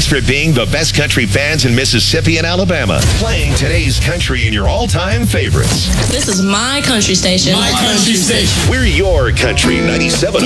for being the best country fans in Mississippi and Alabama. Playing today's country and your all-time favorites. This is my country station. My country station. We're your country 97.0.